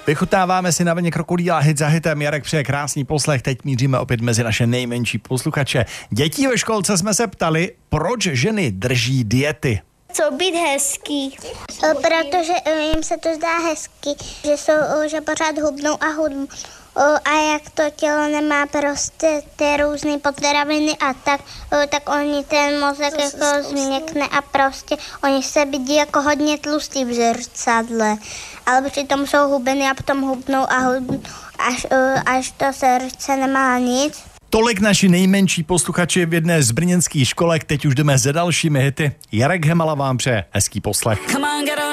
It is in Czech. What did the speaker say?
Vychutáváme si na vlně Krokodýla hit za hitem. Jarek přeje krásný poslech. Teď míříme opět mezi naše nejmenší posluchače. Dětí ve školce jsme se ptali, proč ženy drží diety. Co být hezký? Protože jim se to zdá hezky, že pořád hubnou a hubnou. A jak to tělo nemá prostě ty různé potraviny a tak oni ten mozek jako změkne a prostě oni se vidí jako hodně tlustý v zrcadle. Ale přitom jsou hubeny a potom hubnou a hubnou, až to srdce nemá nic. Tolik naši nejmenší posluchači v jedné z brněnských školek. Teď už jdeme za dalšími hity. Jarek Hemala vám přeje hezký poslech.